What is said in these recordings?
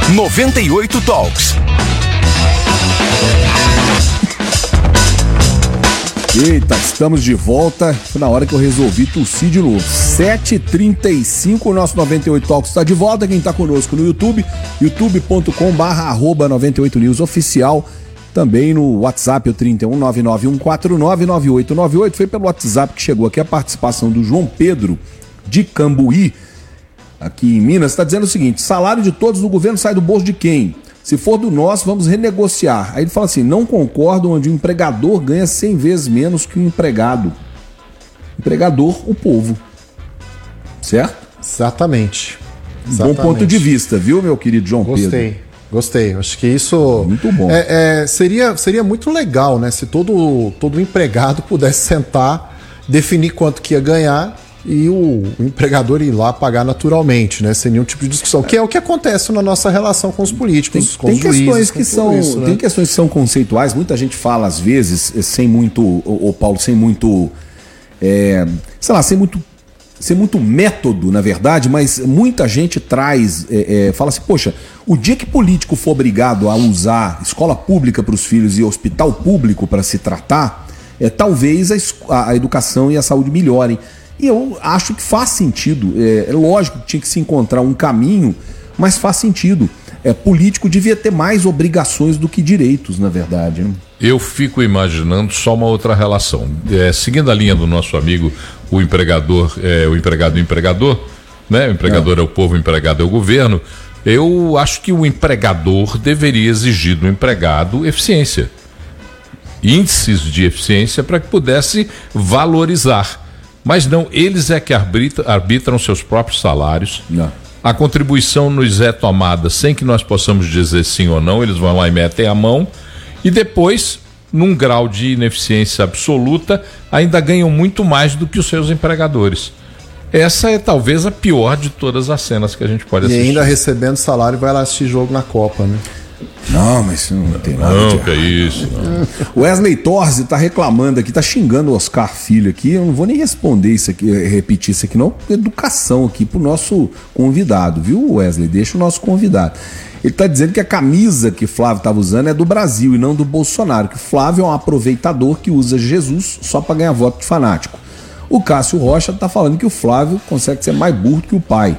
98 Talks. Eita, estamos de volta. Foi na hora que eu resolvi tossir de novo. 7h35, o nosso 98 Talks está de volta. Quem está conosco no YouTube, youtube.com/98news oficial. Também no WhatsApp, o 31991499898. Foi pelo WhatsApp que chegou aqui a participação do João Pedro de Cambuí, aqui em Minas. Está dizendo o seguinte: salário de todos do governo sai do bolso de quem? Se for do nosso, vamos renegociar. Aí ele fala assim: não concordo onde o empregador ganha 100 vezes menos que o empregado. Empregador, o povo. Certo? Exatamente. Bom ponto de vista, viu, meu querido João Pedro? Gostei. Acho que isso muito bom. Seria muito legal, né? Se todo empregado pudesse sentar, definir quanto que ia ganhar e o empregador ir lá pagar naturalmente, né? Sem nenhum tipo de discussão. Que é o que acontece na nossa relação com os políticos, com os juízes. Tem questões que são conceituais. Muita gente fala, às vezes, sem muito, Paulo, sem muito método, na verdade, mas muita gente fala assim: poxa, o dia que político for obrigado a usar escola pública para os filhos e hospital público para se tratar, talvez a educação e a saúde melhorem. E eu acho que faz sentido. É lógico que tinha que se encontrar um caminho, mas faz sentido. Político devia ter mais obrigações do que direitos, na verdade, né? Eu fico imaginando só uma outra relação. Seguindo a linha do nosso amigo, o empregador, o empregado e o empregador, né? O empregador é o povo, o empregado é o governo. Eu acho que o empregador deveria exigir do empregado eficiência. Índices de eficiência para que pudesse valorizar. Mas não, eles é que arbitram seus próprios salários. Não. A contribuição nos é tomada sem que nós possamos dizer sim ou não. Eles vão lá e metem a mão. E depois, num grau de ineficiência absoluta, ainda ganham muito mais do que os seus empregadores. Essa é talvez a pior de todas as cenas que a gente pode assistir. E ainda recebendo salário vai lá assistir jogo na Copa, né? Não, mas isso não tem nada. Não, que é isso. O Wesley Torzi tá reclamando aqui, tá xingando o Oscar Filho aqui. Eu não vou nem responder isso aqui, repetir isso aqui, não. Educação aqui pro nosso convidado, viu, Wesley? Deixa o nosso convidado. Ele tá dizendo que a camisa que Flávio tava usando é do Brasil e não do Bolsonaro. Que Flávio é um aproveitador que usa Jesus só para ganhar voto de fanático. O Cássio Rocha tá falando que o Flávio consegue ser mais burro que o pai.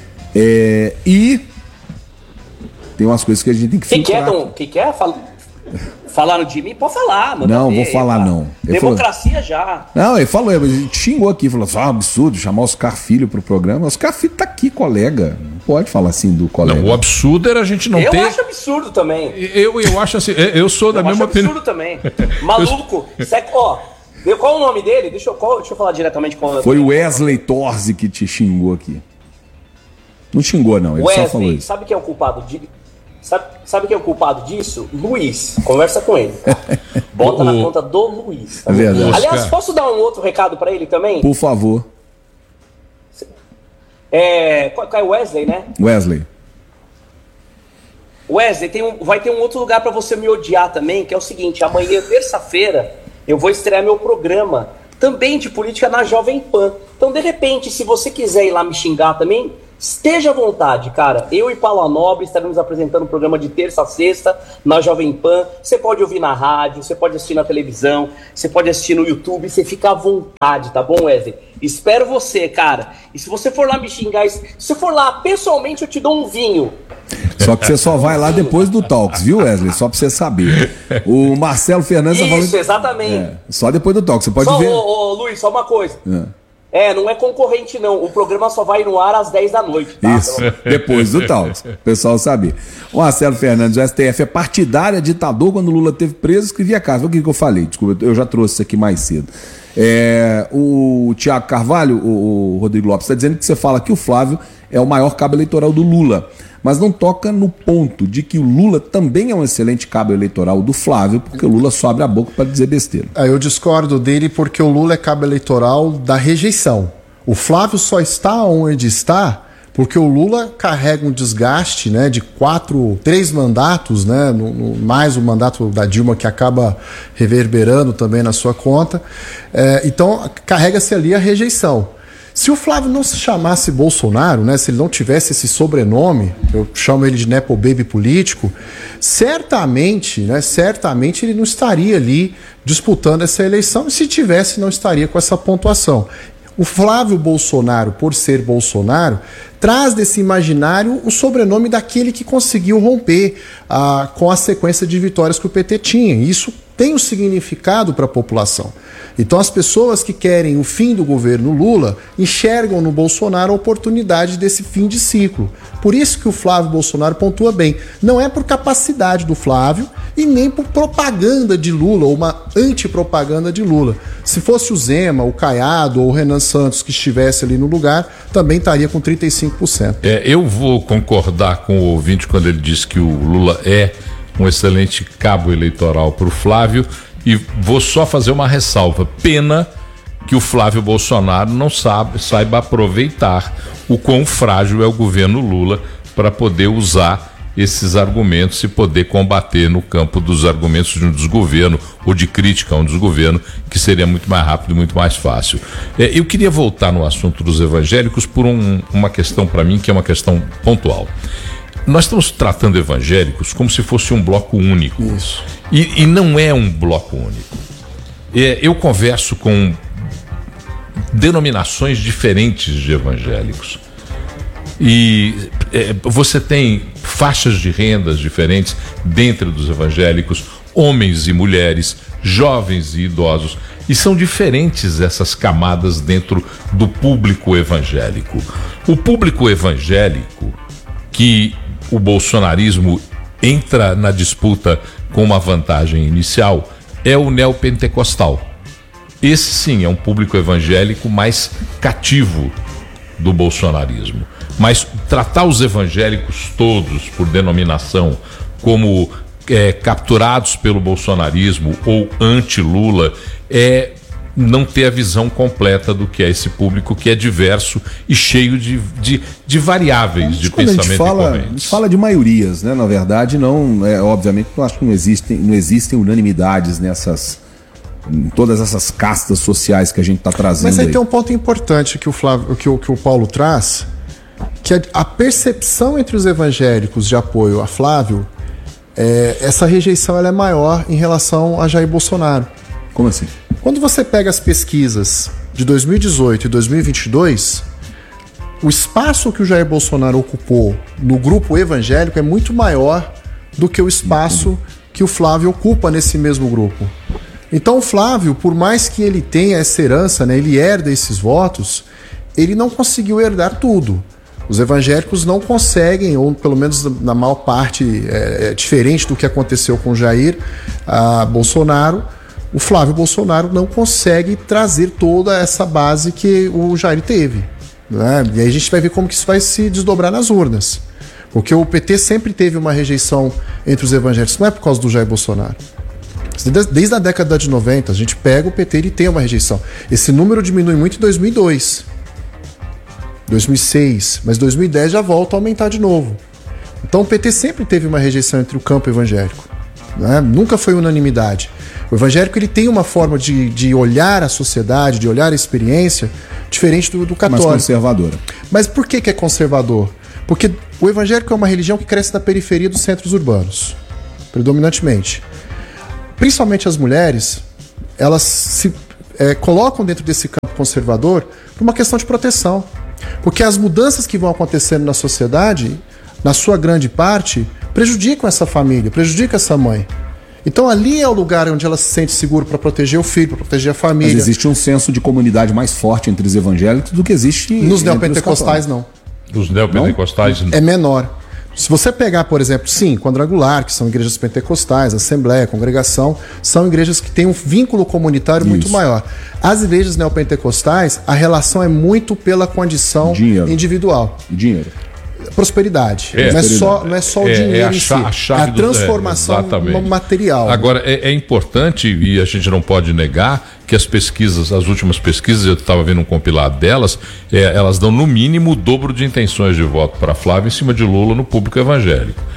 E tem umas coisas que a gente tem que filtrar. Que é? Falaram de mim? Pode falar, mano. Não, vou falar não. Democracia já. Não, ele falou, a gente xingou aqui, falou assim: absurdo chamar Oscar Filho pro programa. Oscar Filho tá aqui, colega. Não pode falar assim do colega. Não, o absurdo era a gente não ter... Eu acho absurdo também. Eu acho assim, eu sou da mesma opinião. Eu acho absurdo também. Maluco. Qual o nome dele? Deixa eu falar diretamente com... Foi o Wesley Torzi que te xingou aqui. Não xingou, não. Ele Wesley, só falou isso. Sabe quem é o culpado Sabe quem é o culpado disso? Luiz. Conversa com ele. Bota na conta do Luiz. É verdade. Aliás, posso dar um outro recado pra ele também? Por favor. É Wesley, né? Wesley, vai ter um outro lugar pra você me odiar também, que é o seguinte: amanhã, terça-feira, eu vou estrear meu programa, também de política, na Jovem Pan. Então, de repente, se você quiser ir lá me xingar também, esteja à vontade, cara. Eu e Paula Nobre estaremos apresentando um programa de terça a sexta na Jovem Pan. Você pode ouvir na rádio, você pode assistir na televisão, você pode assistir no YouTube, você fica à vontade, tá bom, Wesley? Espero você, cara. E se você for lá me xingar, se você for lá pessoalmente, eu te dou um vinho. Só que você só vai lá depois do Talks, viu, Wesley? Só pra você saber. O Marcelo Fernandes... Isso, exatamente. Só depois do Talks, você pode ver... Luiz, só uma coisa. Não é concorrente não, o programa só vai no ar às 10 da noite, tá? Isso, depois do Talks, o pessoal saber. O Marcelo Fernandes, o STF é partidário, é ditador. Quando o Lula teve preso, escrevia a casa. O que eu falei? Desculpa, eu já trouxe isso aqui mais cedo. O Tiago Carvalho, o Rodrigo Lopes, está dizendo que você fala que o Flávio é o maior cabo eleitoral do Lula, mas não toca no ponto de que o Lula também é um excelente cabo eleitoral do Flávio, porque o Lula só abre a boca para dizer besteira. Eu discordo dele porque o Lula é cabo eleitoral da rejeição. O Flávio só está onde está porque o Lula carrega um desgaste, né, de 3 mandatos, né, mais o mandato da Dilma, que acaba reverberando também na sua conta. Então carrega-se ali a rejeição. Se o Flávio não se chamasse Bolsonaro, né, se ele não tivesse esse sobrenome, eu chamo ele de Nepo Baby político, certamente ele não estaria ali disputando essa eleição, e se tivesse, não estaria com essa pontuação. O Flávio Bolsonaro, por ser Bolsonaro, traz desse imaginário o sobrenome daquele que conseguiu romper com a sequência de vitórias que o PT tinha. E isso tem um significado para a população. Então as pessoas que querem o fim do governo Lula enxergam no Bolsonaro a oportunidade desse fim de ciclo. Por isso que o Flávio Bolsonaro pontua bem. Não é por capacidade do Flávio e nem por propaganda de Lula ou uma antipropaganda de Lula. Se fosse o Zema, o Caiado ou o Renan Santos que estivesse ali no lugar, também estaria com 35%. Eu vou concordar com o ouvinte quando ele diz que o Lula é um excelente cabo eleitoral para o Flávio, e vou só fazer uma ressalva. Pena que o Flávio Bolsonaro não saiba aproveitar o quão frágil é o governo Lula para poder usar esses argumentos e poder combater no campo dos argumentos de um desgoverno ou de crítica a um desgoverno, que seria muito mais rápido e muito mais fácil. Eu queria voltar no assunto dos evangélicos por uma questão para mim que é uma questão pontual. Nós estamos tratando evangélicos como se fosse um bloco único. Isso. E não é um bloco único. Eu converso com denominações diferentes de evangélicos. E você tem faixas de rendas diferentes dentro dos evangélicos, homens e mulheres, jovens e idosos. E são diferentes essas camadas dentro do público evangélico. O público evangélico que o bolsonarismo entra na disputa com uma vantagem inicial é o neopentecostal. Esse sim é um público evangélico mais cativo do bolsonarismo. Mas tratar os evangélicos todos, por denominação, como capturados pelo bolsonarismo ou anti-Lula, é não ter a visão completa do que é esse público, que é diverso e cheio de variáveis de pensamento e correntes. A gente fala de maiorias, né? Na verdade, não, obviamente, eu acho que não existem unanimidades em todas essas castas sociais que a gente está trazendo. Mas aí tem um ponto importante que o Paulo traz, que a percepção entre os evangélicos de apoio a Flávio, essa rejeição ela é maior em relação a Jair Bolsonaro. Como assim? Quando você pega as pesquisas de 2018 e 2022, o espaço que o Jair Bolsonaro ocupou no grupo evangélico é muito maior do que o espaço que o Flávio ocupa nesse mesmo grupo. Então o Flávio, por mais que ele tenha essa herança, né, ele herda esses votos, ele não conseguiu herdar tudo. Os evangélicos não conseguem, ou pelo menos na maior parte, diferente do que aconteceu com o Jair Bolsonaro, o Flávio Bolsonaro não consegue trazer toda essa base que o Jair teve, né? E aí a gente vai ver como que isso vai se desdobrar nas urnas. Porque o PT sempre teve uma rejeição entre os evangélicos, não é por causa do Jair Bolsonaro. Desde a década de 90, a gente pega o PT, ele tem uma rejeição. Esse número diminui muito em 2002, 2006, mas 2010 já volta a aumentar de novo. Então o PT sempre teve uma rejeição entre o campo evangélico, né? Nunca foi unanimidade. O evangélico ele tem uma forma de olhar a sociedade, de olhar a experiência, diferente do católico. Mais conservadora. Mas por que é conservador? Porque o evangélico é uma religião que cresce na periferia dos centros urbanos, predominantemente. Principalmente as mulheres, elas se colocam dentro desse campo conservador por uma questão de proteção. Porque as mudanças que vão acontecendo na sociedade, na sua grande parte, prejudicam essa família, prejudicam essa mãe. Então ali é o lugar onde ela se sente segura para proteger o filho, para proteger a família. Mas existe um senso de comunidade mais forte entre os evangélicos do que existe nos neopentecostais, não. Os neopentecostais não? É menor. Se você pegar, por exemplo, quadrangular, que são igrejas pentecostais, assembleia, congregação, são igrejas que têm um vínculo comunitário muito maior. As igrejas neopentecostais, a relação é muito pela condição individual. Dinheiro. Prosperidade. Não é só o dinheiro em si. É a transformação material. Agora, é importante, e a gente não pode negar, que as últimas pesquisas, eu estava vendo um compilado delas, elas dão no mínimo o dobro de intenções de voto para Flávio em cima de Lula no público evangélico.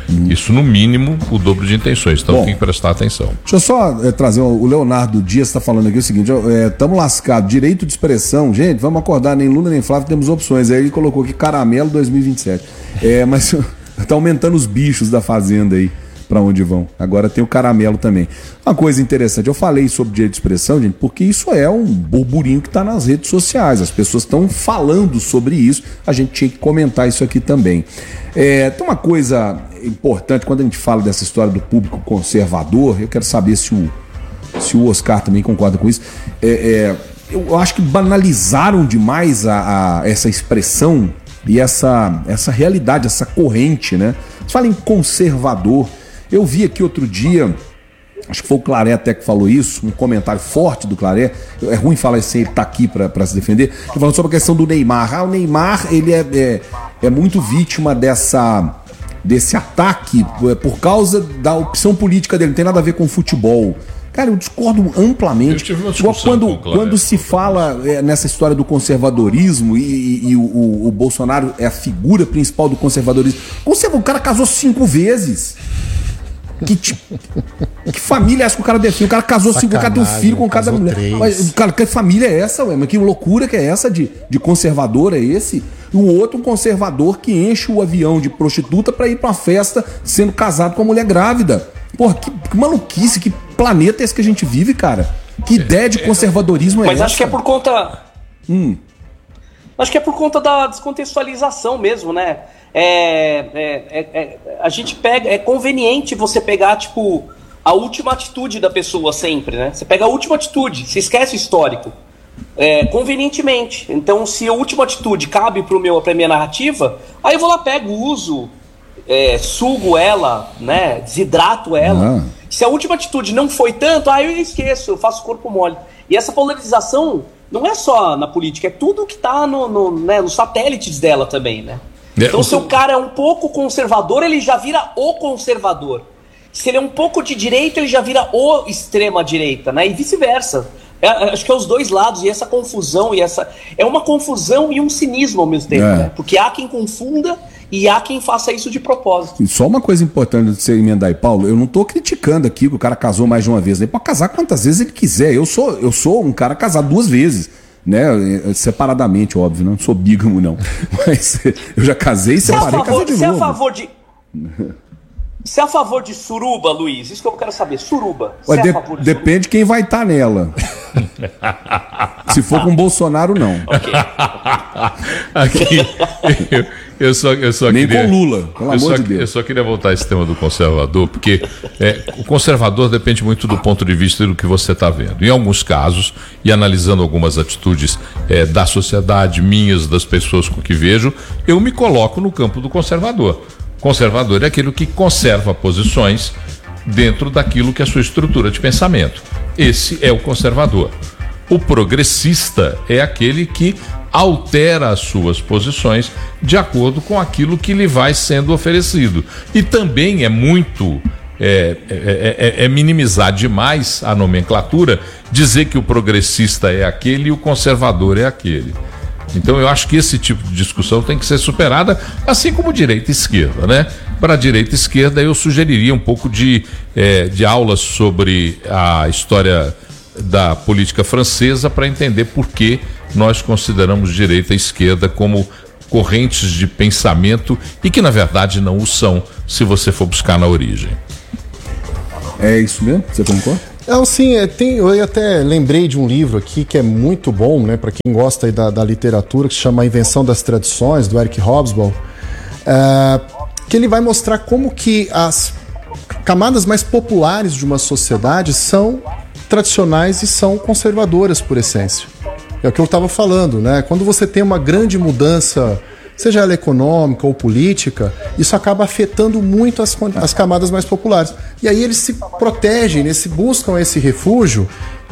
Isso, no mínimo, o dobro de intenções. Então tem que prestar atenção. Deixa eu só trazer, o Leonardo Dias está falando aqui o seguinte, estamos lascados, direito de expressão, gente, vamos acordar, nem Lula nem Flávio temos opções. Aí ele colocou aqui caramelo 2027. Mas tá aumentando os bichos da fazenda aí, para onde vão. Agora tem o caramelo também. Uma coisa interessante, eu falei sobre direito de expressão, gente, porque isso é um burburinho que está nas redes sociais. As pessoas estão falando sobre isso. A gente tinha que comentar isso aqui também. Tem uma coisa importante, quando a gente fala dessa história do público conservador, eu quero saber se o Oscar também concorda com isso. Eu acho que banalizaram demais essa expressão e essa realidade, essa corrente, né? Você fala em conservador. Eu vi aqui outro dia, acho que foi o Claré até que falou isso, um comentário forte do Claré. É ruim falar isso sem ele estar aqui para se defender. Ele falando sobre a questão do Neymar. O Neymar, ele é muito vítima desse ataque por causa da opção política dele. Não tem nada a ver com futebol. Cara, eu discordo amplamente. Igual quando se fala nessa história do conservadorismo e o Bolsonaro é a figura principal do conservadorismo. O cara casou 5 vezes. Que família é essa que o cara define? O cara casou 5 vezes, o cara tem um filho com cada mulher. Mas, cara, que família é essa, ué? Mas que loucura que é essa de conservador é esse? E o outro, um conservador que enche o avião de prostituta pra ir pra uma festa sendo casado com a mulher grávida. Porra, que maluquice, que planeta é esse que a gente vive, cara? Que ideia de conservadorismo é essa? Mas acho que é por conta... Acho que é por conta da descontextualização mesmo, né? A gente pega... É conveniente você pegar, tipo, a última atitude da pessoa sempre, né? Você pega a última atitude, você esquece o histórico. Convenientemente. Então, se a última atitude cabe pra minha narrativa, aí eu vou lá, pego, uso... sugo ela, né? Desidrato ela. Se a última atitude não foi tanto, eu esqueço, eu faço corpo mole. E essa polarização não é só na política, é tudo que tá nos satélites dela também, né? Então, se o cara é um pouco conservador, ele já vira o conservador. Se ele é um pouco de direita, ele já vira o extrema-direita, né? E vice-versa. Acho que é os dois lados, e essa confusão, é uma confusão e um cinismo ao mesmo tempo, né? Porque há quem confunda e há quem faça isso de propósito. E só uma coisa importante de você emendar aí, Paulo, eu não tô criticando aqui que o cara casou mais de uma vez, ele pode casar quantas vezes ele quiser. Eu sou um cara casado 2 vezes, né? Separadamente, óbvio, não sou bígamo, não. Mas eu já casei, separei e casei de novo. Você é a favor de... Você é a favor de suruba, Luiz? Isso que eu quero saber. Suruba. Depende de quem vai estar nela. Se for com Bolsonaro, não. Ok. Aqui, eu só nem queria, com Lula, pelo amor de Deus. Eu só queria voltar a esse tema do conservador, porque o conservador depende muito do ponto de vista do que você está vendo. Em alguns casos, e analisando algumas atitudes da sociedade, minhas, das pessoas com que vejo, eu me coloco no campo do conservador. Conservador é aquilo que conserva posições dentro daquilo que é a sua estrutura de pensamento. Esse é o conservador. O progressista é aquele que altera as suas posições de acordo com aquilo que lhe vai sendo oferecido. E também é muito... minimizar demais a nomenclatura, dizer que o progressista é aquele e o conservador é aquele. Então eu acho que esse tipo de discussão tem que ser superada, assim como direita e esquerda, né? Para a direita e esquerda eu sugeriria um pouco de aulas sobre a história da política francesa para entender por que nós consideramos direita e esquerda como correntes de pensamento e que na verdade não o são, se você for buscar na origem. É isso mesmo? Você concorda? Não, sim, eu até lembrei de um livro aqui que é muito bom, né, para quem gosta aí da literatura, que se chama A Invenção das Tradições, do Eric Hobsbawm, que ele vai mostrar como que as camadas mais populares de uma sociedade são tradicionais e são conservadoras por essência. É o que eu estava falando, né? Quando você tem uma grande mudança, seja ela econômica ou política, isso acaba afetando muito as camadas mais populares. E aí eles se protegem, buscam esse refúgio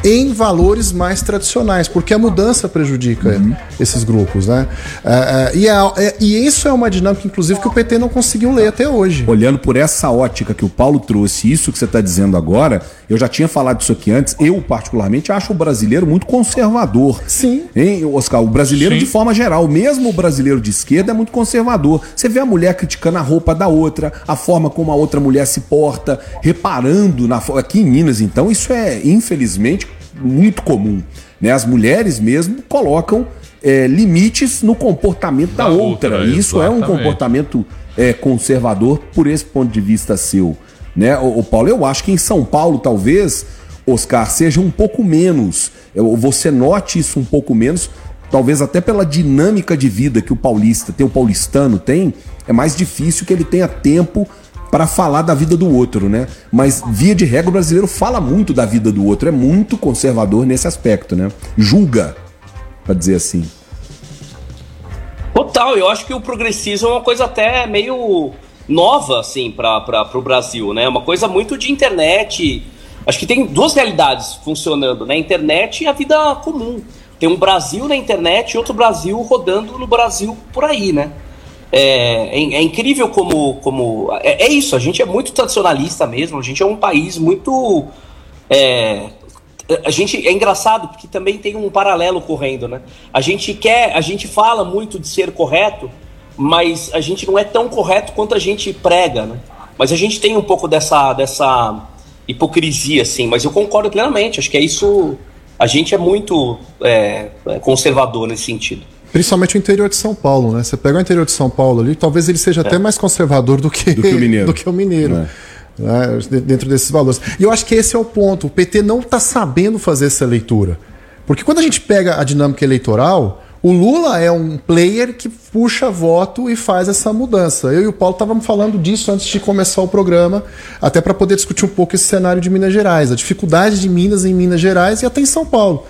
em valores mais tradicionais, porque a mudança prejudica esses grupos, né? E isso é uma dinâmica, inclusive, que o PT não conseguiu ler até hoje. Olhando por essa ótica que o Paulo trouxe, isso que você está dizendo agora, eu já tinha falado disso aqui antes, eu particularmente acho o brasileiro muito conservador. Sim. Hein, Oscar? O brasileiro, de forma geral, mesmo o brasileiro de esquerda, é muito conservador. Você vê a mulher criticando a roupa da outra, a forma como a outra mulher se porta, reparando aqui em Minas, então, isso é, infelizmente, muito comum, né? As mulheres mesmo colocam limites no comportamento da outra. E isso exatamente. É um comportamento conservador por esse ponto de vista seu, né? O Paulo, eu acho que em São Paulo talvez, Oscar, seja um pouco menos, você note isso um pouco menos, talvez até pela dinâmica de vida que o paulistano tem, é mais difícil que ele tenha tempo para falar da vida do outro, né? Mas, via de regra, o brasileiro fala muito da vida do outro, é muito conservador nesse aspecto, né? Julga, para dizer assim. Total, eu acho que o progressismo é uma coisa até meio nova, assim, para o Brasil, né? Uma coisa muito de internet. Acho que tem duas realidades funcionando, né? A internet e a vida comum. Tem um Brasil na internet e outro Brasil rodando no Brasil por aí, né? É incrível como é isso, a gente é muito tradicionalista mesmo, a gente é um país muito é engraçado porque também tem um paralelo correndo, né? A gente fala muito de ser correto, mas a gente não é tão correto quanto a gente prega, né? Mas a gente tem um pouco dessa hipocrisia, assim, mas eu concordo plenamente, acho que é isso, a gente é muito conservador nesse sentido. Principalmente o interior de São Paulo, né? Você pega o interior de São Paulo ali, talvez ele seja até mais conservador do que o mineiro. Né? Dentro desses valores. E eu acho que esse é o ponto. O PT não está sabendo fazer essa leitura. Porque quando a gente pega a dinâmica eleitoral, o Lula é um player que puxa voto e faz essa mudança. Eu e o Paulo estávamos falando disso antes de começar o programa, até para poder discutir um pouco esse cenário de Minas Gerais, a dificuldade de Minas em Minas Gerais e até em São Paulo.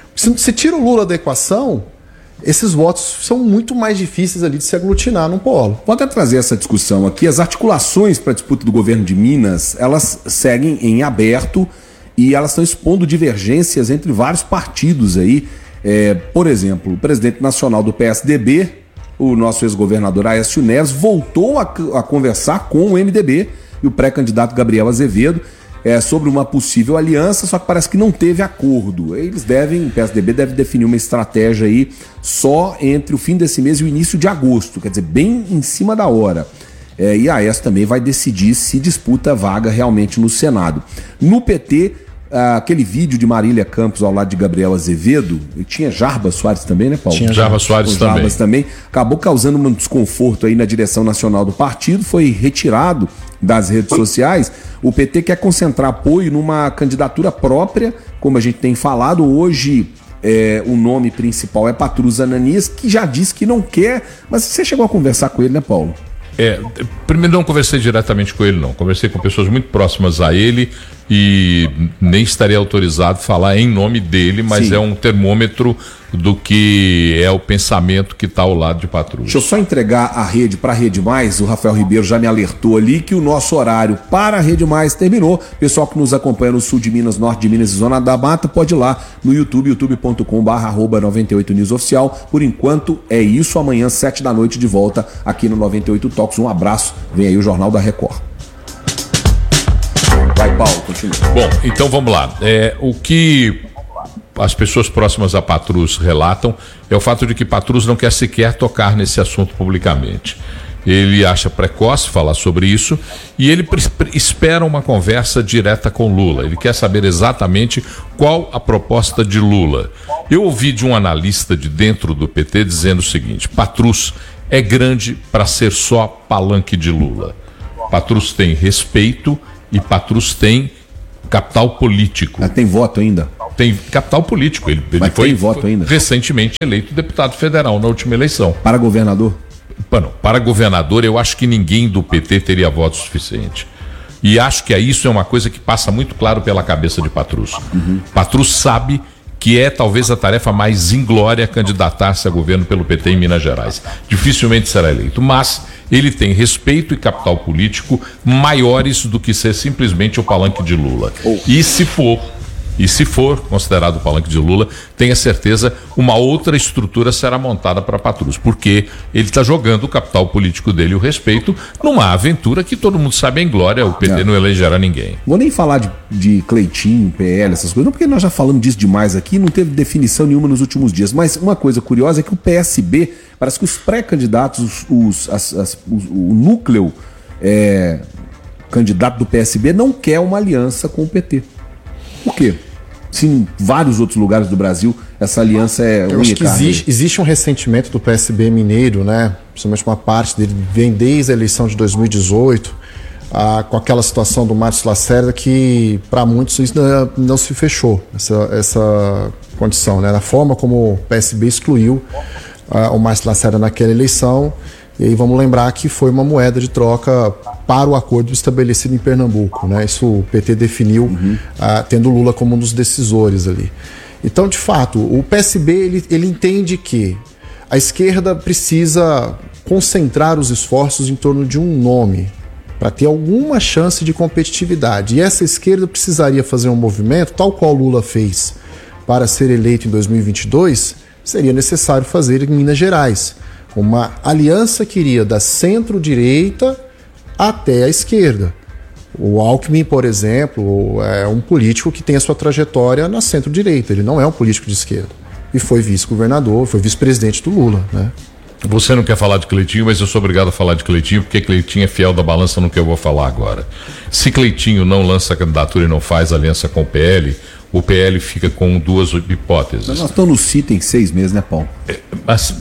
Se tira o Lula da equação, esses votos são muito mais difíceis ali de se aglutinar num polo. Pode até trazer essa discussão aqui. As articulações para a disputa do governo de Minas, elas seguem em aberto e elas estão expondo divergências entre vários partidos aí. Por exemplo, o presidente nacional do PSDB, o nosso ex-governador Aécio Neves, voltou a conversar com o MDB e o pré-candidato Gabriel Azevedo sobre uma possível aliança, só que parece que não teve acordo. O PSDB deve definir uma estratégia aí só entre o fim desse mês e o início de agosto, quer dizer, bem em cima da hora. E a Aécio também vai decidir se disputa vaga realmente no Senado. No PT, aquele vídeo de Marília Campos ao lado de Gabriel Azevedo, e tinha Jarbas Soares também, né, Paulo? Tinha Jarbas Soares também. Acabou causando um desconforto aí na direção nacional do partido, foi retirado das redes sociais. O PT quer concentrar apoio numa candidatura própria, como a gente tem falado. Hoje, o nome principal é Patrus Ananias, que já disse que não quer, mas você chegou a conversar com ele, né, Paulo? Primeiro, não conversei diretamente com ele, não. Conversei com pessoas muito próximas a ele e nem estaria autorizado a falar em nome dele, mas sim, é um termômetro do que é o pensamento que está ao lado de Patrus. Deixa eu só entregar a rede para a Rede Mais. O Rafael Ribeiro já me alertou ali que o nosso horário para a Rede Mais terminou. Pessoal que nos acompanha no sul de Minas, norte de Minas e Zona da Mata, pode ir lá no YouTube, youtube.com/98News Oficial. Por enquanto é isso. Amanhã, 7 da noite, de volta aqui no 98 Talks. Um abraço. Vem aí o Jornal da Record. Vai, Paulo, continua. Bom, então vamos lá. O que as pessoas próximas a Patrus relatam é o fato de que Patrus não quer sequer tocar nesse assunto publicamente. Ele acha precoce falar sobre isso e ele espera uma conversa direta com Lula. Ele quer saber exatamente qual a proposta de Lula. Eu ouvi de um analista de dentro do PT dizendo o seguinte: Patrus é grande para ser só palanque de Lula. Patrus tem respeito e Patrus tem capital político. Tem voto ainda? Tem capital político. Ele foi voto ainda? Recentemente eleito deputado federal na última eleição. Para governador? Não, para governador eu acho que ninguém do PT teria voto suficiente. E acho que isso é uma coisa que passa muito claro pela cabeça de Patrus. Patrus sabe que é talvez a tarefa mais inglória candidatar-se a governo pelo PT em Minas Gerais. Dificilmente será eleito, mas ele tem respeito e capital político maiores do que ser simplesmente o palanque de Lula. E se for E se for considerado o palanque de Lula, tenha certeza, uma outra estrutura será montada para Patrus, porque ele está jogando o capital político dele e o respeito numa aventura que todo mundo sabe em glória, o PT não elegerá ninguém. Vou nem falar de Cleitinho, PL, essas coisas, não, porque nós já falamos disso demais aqui, não teve definição nenhuma nos últimos dias. Mas uma coisa curiosa é que o PSB, parece que os pré-candidatos, o núcleo candidato do PSB não quer uma aliança com o PT. Por quê? Se em vários outros lugares do Brasil essa aliança é única. Eu acho que existe um ressentimento do PSB mineiro, né? Principalmente uma parte dele vem desde a eleição de 2018, com aquela situação do Márcio Lacerda, que para muitos isso não se fechou, essa condição, né? Na forma como o PSB excluiu o Márcio Lacerda naquela eleição. E aí vamos lembrar que foi uma moeda de troca para o acordo estabelecido em Pernambuco, né? Isso o PT definiu, tendo Lula como um dos decisores ali. Então, de fato, o PSB ele entende que a esquerda precisa concentrar os esforços em torno de um nome para ter alguma chance de competitividade. E essa esquerda precisaria fazer um movimento, tal qual Lula fez para ser eleito em 2022, seria necessário fazer em Minas Gerais. Uma aliança que iria da centro-direita até a esquerda. O Alckmin, por exemplo, é um político que tem a sua trajetória na centro-direita. Ele não é um político de esquerda. E foi vice-governador, foi vice-presidente do Lula, né? Você não quer falar de Cleitinho, mas eu sou obrigado a falar de Cleitinho, porque Cleitinho é fiel da balança no que eu vou falar agora. Se Cleitinho não lança a candidatura e não faz aliança com o PL fica com duas hipóteses. Mas nós estamos no sítio em 6 meses, né, Paulo? Mas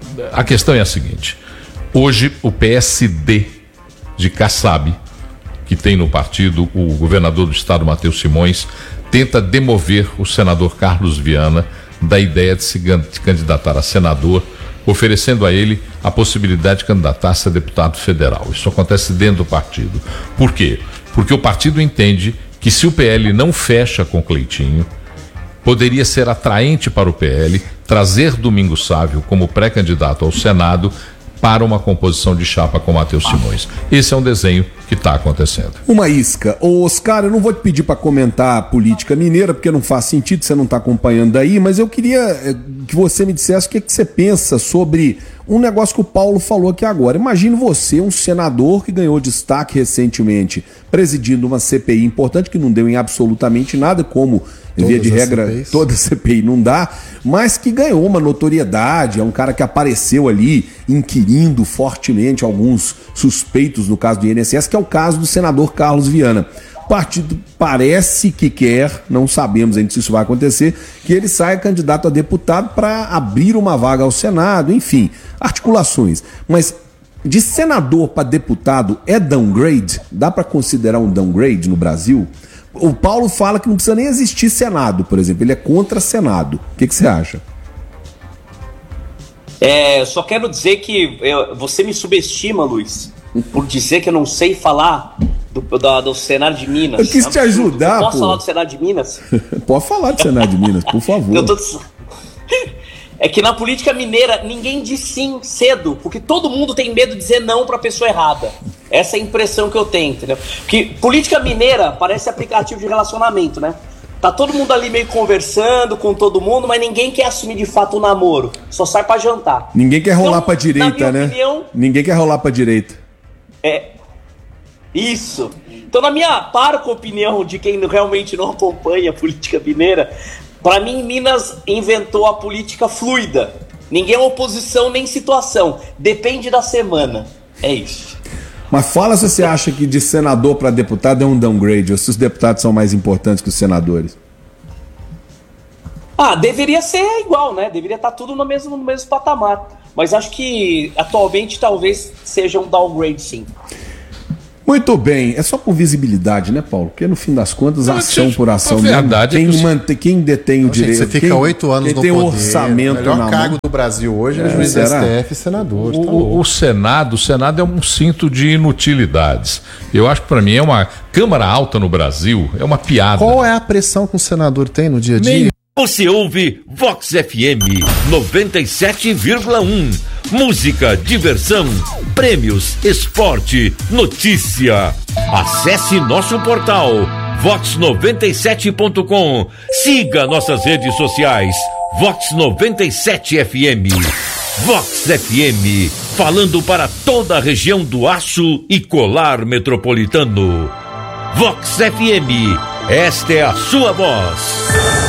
a questão é a seguinte: hoje o PSD de Kassab, que tem no partido o governador do estado, Matheus Simões, tenta demover o senador Carlos Viana da ideia de se candidatar a senador, oferecendo a ele a possibilidade de candidatar-se a deputado federal. Isso acontece dentro do partido. Por quê? Porque o partido entende que se o PL não fecha com Cleitinho, poderia ser atraente para o PL trazer Domingos Sávio como pré-candidato ao Senado para uma composição de chapa com Matheus Simões. Esse é um desenho que está acontecendo. Uma isca. Ô, Oscar, eu não vou te pedir para comentar a política mineira, porque não faz sentido, você não está acompanhando daí, mas eu queria que você me dissesse o que você pensa sobre um negócio que o Paulo falou aqui agora. Imagine você, um senador que ganhou destaque recentemente, presidindo uma CPI importante, que não deu em absolutamente nada, como, via de regra, CPIs. Toda CPI não dá, mas que ganhou uma notoriedade, é um cara que apareceu ali inquirindo fortemente alguns suspeitos no caso do INSS, que é o caso do senador Carlos Viana. O partido parece que quer, não sabemos ainda se isso vai acontecer, que ele saia candidato a deputado para abrir uma vaga ao Senado, enfim, articulações. Mas de senador para deputado é downgrade? Dá para considerar um downgrade no Brasil? O Paulo fala que não precisa nem existir Senado, por exemplo, ele é contra Senado. O que você acha? Só quero dizer que você me subestima, Luiz, por dizer que eu não sei falar do Senado de Minas. Eu quis te ajudar, Posso falar do Senado de Minas? Pode falar do Senado de Minas, por favor. É que na política mineira ninguém diz sim cedo, porque todo mundo tem medo de dizer não pra pessoa errada. Essa é a impressão que eu tenho, entendeu? Porque política mineira parece aplicativo de relacionamento, né? Tá todo mundo ali meio conversando com todo mundo, mas ninguém quer assumir de fato o namoro. Só sai pra jantar. Ninguém quer rolar pra direita, né? Ninguém quer rolar pra direita. Isso. Então, na minha parca opinião de quem realmente não acompanha a política mineira, para mim, Minas inventou a política fluida. Ninguém é oposição nem situação. Depende da semana. É isso. Mas fala se você acha que de senador para deputado é um downgrade, ou se os deputados são mais importantes que os senadores. Deveria ser igual, né? Deveria estar tudo no mesmo patamar. Mas acho que atualmente talvez seja um downgrade, sim. Muito bem, é só por visibilidade, né, Paulo? Porque no fim das contas, ação por ação. A verdade quem detém o direito. Você fica 8 anos no poder. Quem tem o orçamento na mão. O melhor cargo do Brasil hoje é juiz do STF e senador. O Senado é um cinto de inutilidades. Eu acho que para mim é uma Câmara Alta no Brasil, é uma piada. Qual é a pressão que o senador tem no dia a dia? Você ouve Vox FM 97,1. Música, diversão, prêmios, esporte, notícia. Acesse nosso portal vox97.com. Siga nossas redes sociais. Vox 97 FM. Vox FM, falando para toda a região do Aço e Colar Metropolitano. Vox FM, esta é a sua voz.